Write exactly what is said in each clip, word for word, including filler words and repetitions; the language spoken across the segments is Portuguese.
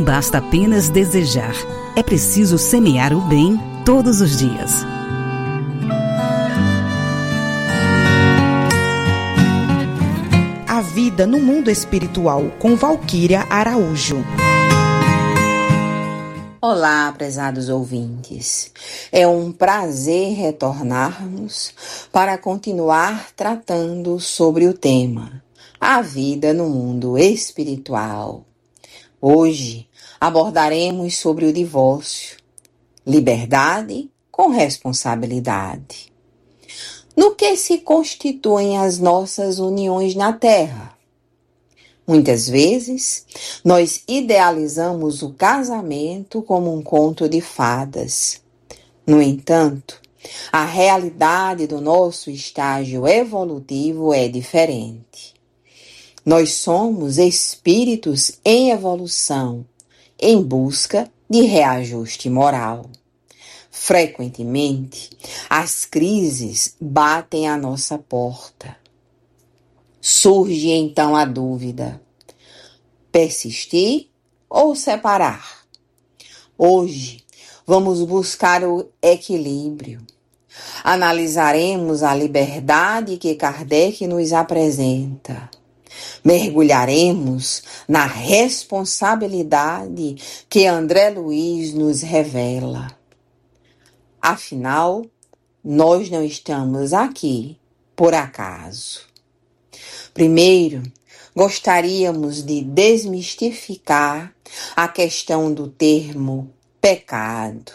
basta apenas desejar. É preciso semear o bem todos os dias. A vida no mundo espiritual, com Valquíria Araújo. Olá, prezados ouvintes. É um prazer retornarmos para continuar tratando sobre o tema A vida no mundo espiritual. Hoje abordaremos sobre o divórcio, liberdade com responsabilidade. No que se constituem as nossas uniões na Terra? Muitas vezes, nós idealizamos o casamento como um conto de fadas. No entanto, a realidade do nosso estágio evolutivo é diferente. Nós somos espíritos em evolução, em busca de reajuste moral. Frequentemente, as crises batem à nossa porta. Surge então a dúvida: persistir ou separar? Hoje, vamos buscar o equilíbrio. Analisaremos a liberdade que Kardec nos apresenta. Mergulharemos na responsabilidade que André Luiz nos revela. Afinal, nós não estamos aqui por acaso. Primeiro, gostaríamos de desmistificar a questão do termo pecado.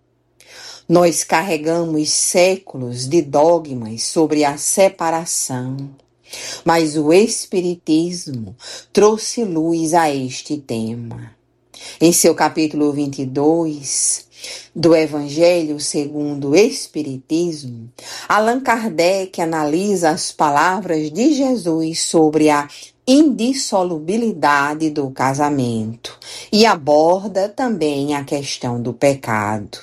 Nós carregamos séculos de dogmas sobre a separação, mas o Espiritismo trouxe luz a este tema. Em seu capítulo vinte e dois do Evangelho segundo o Espiritismo, Allan Kardec analisa as palavras de Jesus sobre a indissolubilidade do casamento e aborda também a questão do pecado.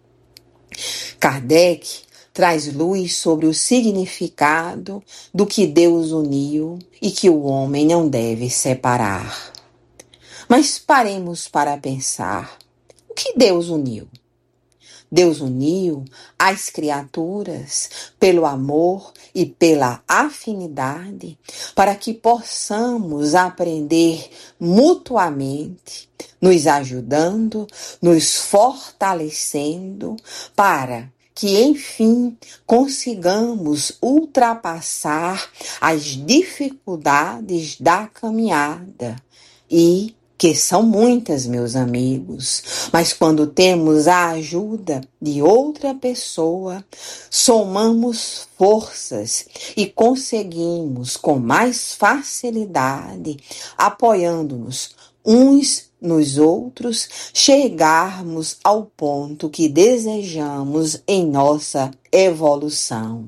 Kardec traz luz sobre o significado do que Deus uniu e que o homem não deve separar. Mas paremos para pensar. O que Deus uniu? Deus uniu as criaturas pelo amor e pela afinidade para que possamos aprender mutuamente, nos ajudando, nos fortalecendo para que, enfim, consigamos ultrapassar as dificuldades da caminhada e que são muitas, meus amigos, mas quando temos a ajuda de outra pessoa, somamos forças e conseguimos com mais facilidade, apoiando-nos uns nos outros, chegarmos ao ponto que desejamos em nossa evolução.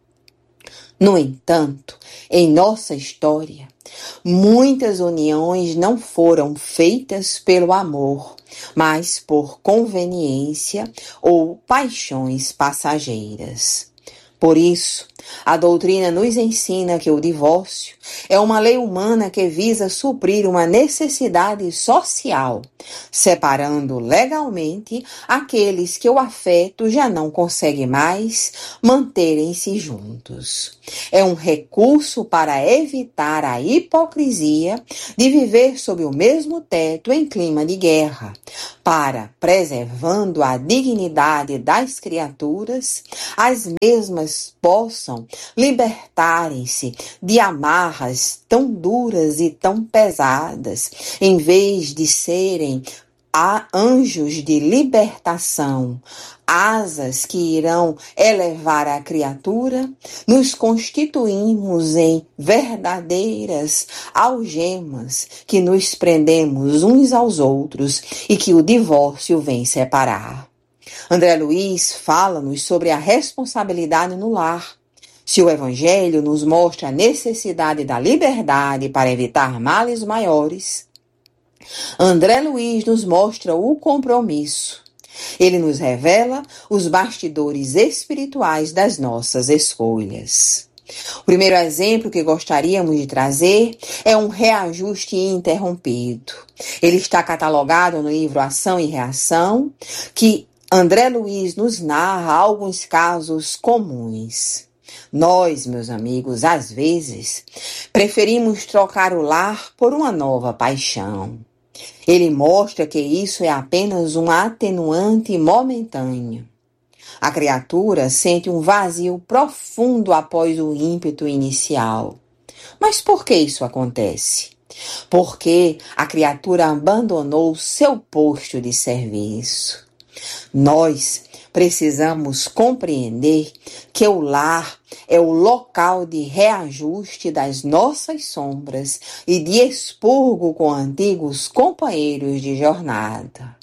No entanto, em nossa história, muitas uniões não foram feitas pelo amor, mas por conveniência ou paixões passageiras. Por isso, a doutrina nos ensina que o divórcio é uma lei humana que visa suprir uma necessidade social, separando legalmente aqueles que o afeto já não consegue mais manterem-se juntos. É um recurso para evitar a hipocrisia de viver sob o mesmo teto em clima de guerra, para, preservando a dignidade das criaturas, as mesmas possam libertarem-se de amarras tão duras e tão pesadas, em vez de serem a anjos de libertação, asas que irão elevar a criatura, nos constituímos em verdadeiras algemas que nos prendemos uns aos outros e que o divórcio vem separar. André Luiz fala-nos sobre a responsabilidade no lar. Se o Evangelho nos mostra a necessidade da liberdade para evitar males maiores, André Luiz nos mostra o compromisso. Ele nos revela os bastidores espirituais das nossas escolhas. O primeiro exemplo que gostaríamos de trazer é um reajuste interrompido. Ele está catalogado no livro Ação e Reação, que André Luiz nos narra alguns casos comuns. Nós, meus amigos, às vezes, preferimos trocar o lar por uma nova paixão. Ele mostra que isso é apenas um atenuante momentâneo. A criatura sente um vazio profundo após o ímpeto inicial. Mas por que isso acontece? Porque a criatura abandonou seu posto de serviço. Nós precisamos compreender que o lar é o local de reajuste das nossas sombras e de expurgo com antigos companheiros de jornada.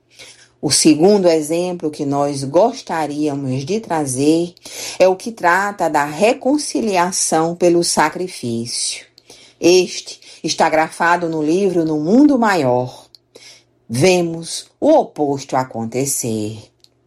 O segundo exemplo que nós gostaríamos de trazer é o que trata da reconciliação pelo sacrifício. Este está grafado no livro No Mundo Maior. Vemos o oposto acontecer.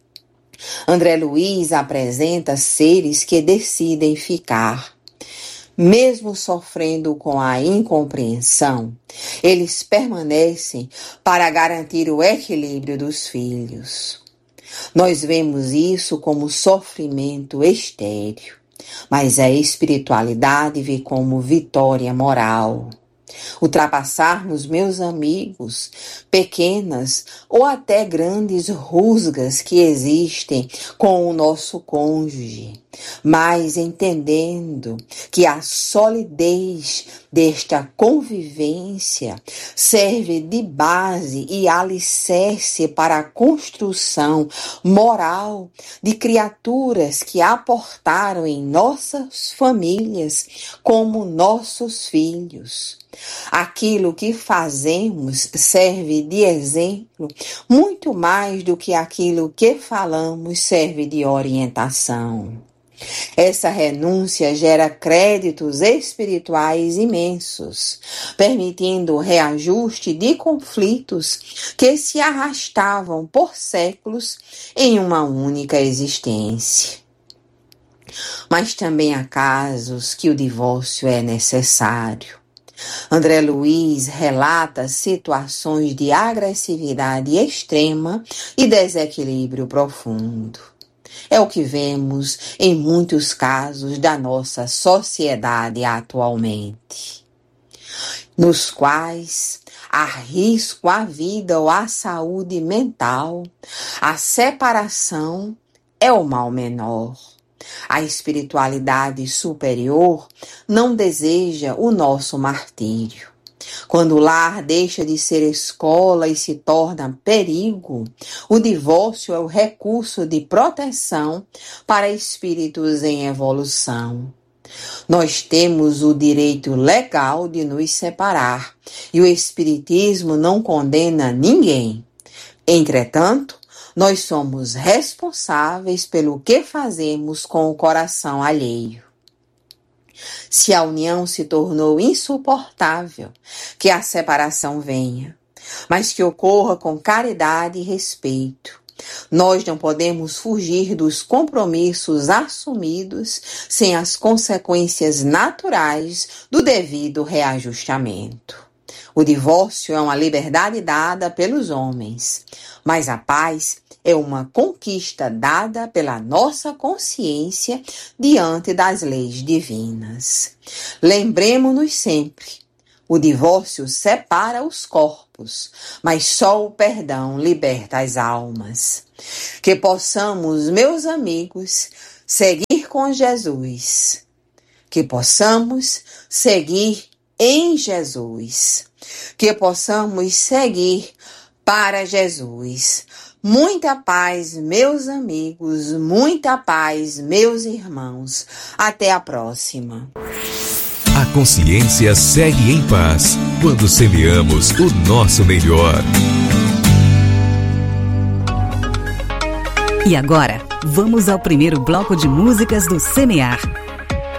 André Luiz apresenta seres que decidem ficar. Mesmo sofrendo com a incompreensão, eles permanecem para garantir o equilíbrio dos filhos. Nós vemos isso como sofrimento estéril, mas a espiritualidade vê como vitória moral. Ultrapassarmos, meus amigos, pequenas ou até grandes rusgas que existem com o nosso cônjuge, mas entendendo que a solidez desta convivência serve de base e alicerce para a construção moral de criaturas que aportaram em nossas famílias como nossos filhos. Aquilo que fazemos serve de exemplo, muito mais do que aquilo que falamos serve de orientação. Essa renúncia gera créditos espirituais imensos, permitindo o reajuste de conflitos que se arrastavam por séculos em uma única existência. Mas também há casos que o divórcio é necessário. André Luiz relata situações de agressividade extrema e desequilíbrio profundo. É o que vemos em muitos casos da nossa sociedade atualmente, nos quais há risco à vida ou à saúde mental. A separação é o mal menor. A espiritualidade superior não deseja o nosso martírio. Quando o lar deixa de ser escola e se torna perigo, o divórcio é o recurso de proteção para espíritos em evolução. Nós temos o direito legal de nos separar e o Espiritismo não condena ninguém. Entretanto, nós somos responsáveis pelo que fazemos com o coração alheio. Se a união se tornou insuportável, que a separação venha, mas que ocorra com caridade e respeito. Nós não podemos fugir dos compromissos assumidos sem as consequências naturais do devido reajustamento. O divórcio é uma liberdade dada pelos homens, mas a paz é uma conquista dada pela nossa consciência diante das leis divinas. Lembremos-nos sempre, o divórcio separa os corpos, mas só o perdão liberta as almas. Que possamos, meus amigos, seguir com Jesus. Que possamos seguir em Jesus. Que possamos seguir para Jesus. Muita paz, meus amigos, muita paz, meus irmãos. Até a próxima. A consciência segue em paz quando semeamos o nosso melhor. E agora, vamos ao primeiro bloco de músicas do Semear.